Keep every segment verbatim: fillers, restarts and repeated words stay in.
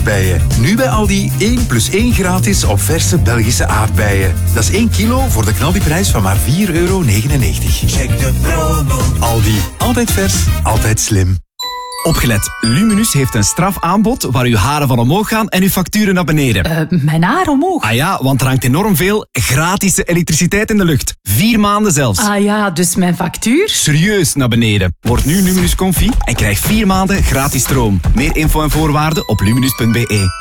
Bijen. Nu bij Aldi één plus één gratis op verse Belgische aardbeien. Dat is één kilo voor de knaldiprijs van maar vier euro negenennegentig. Check de promo. Aldi. Altijd vers, altijd slim. Opgelet, Luminus heeft een strafaanbod waar uw haren van omhoog gaan en uw facturen naar beneden. Uh, mijn haar omhoog? Ah ja, want er hangt enorm veel gratis elektriciteit in de lucht. Vier maanden zelfs. Ah ja, dus mijn factuur? Serieus naar beneden. Word nu Luminus Comfy en krijg vier maanden gratis stroom. Meer info en voorwaarden op luminus punt b e.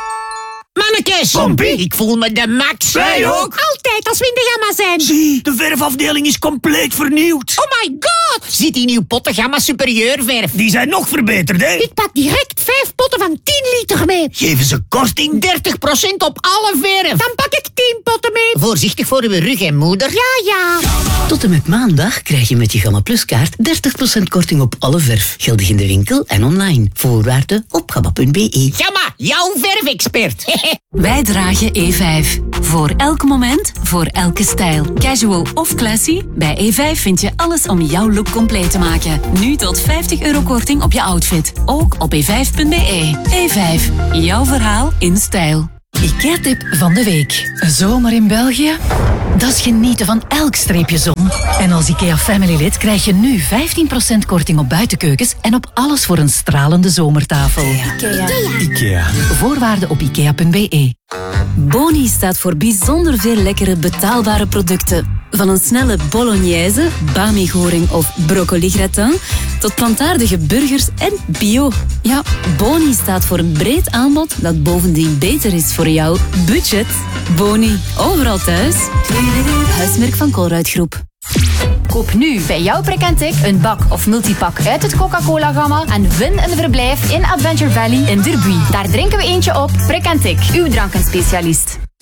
Mannekes, Pompie. ik voel me de max. Wij ook. Altijd als we in de gamma zijn. Zie, de verfafdeling is compleet vernieuwd. Oh my god, zit die nieuw potten gamma superieur verf. Die zijn nog verbeterd, hè? Ik pak direct vijf potten van tien liter mee. Geven ze korting? dertig procent op alle verf. Dan pak ik tien potten mee. Voorzichtig voor uw rug en moeder. Ja, ja. Tot en met maandag krijg je met je Gamma Plus kaart dertig procent korting op alle verf. Geldig in de winkel en online. Voorwaarden op gamma punt b e. Gamma, jouw verfexpert. Wij dragen E vijf. Voor elk moment, voor elke stijl. Casual of classy, bij E vijf vind je alles om jouw look compleet te maken. Nu tot vijftig euro korting op je outfit. Ook op e vijf punt b e. E vijf, jouw verhaal in stijl. IKEA-tip van de week. Een zomer in België? Dat is genieten van elk streepje zon. En als IKEA Family lid krijg je nu vijftien procent korting op buitenkeukens en op alles voor een stralende zomertafel. IKEA. IKEA. Voorwaarden op ikea punt b e. Boni staat voor bijzonder veel lekkere betaalbare producten. Van een snelle bolognese, bami-goring of broccoli-gratin tot plantaardige burgers en bio. Ja, Boni staat voor een breed aanbod dat bovendien beter is voor jouw budget. Boni, overal thuis. Huismerk van Colruyt-groep. Koop nu bij jouw Precantic een bak of multipak uit het Coca-Cola-gamma en win een verblijf in Adventure Valley in Derby. Daar drinken we eentje op. Precantic, uw drankenspecialist.